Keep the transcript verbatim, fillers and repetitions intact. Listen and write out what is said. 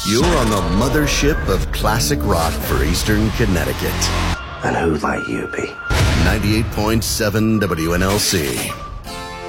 You're on the mothership of classic rock for Eastern Connecticut. And who might you be? ninety-eight point seven W N L C.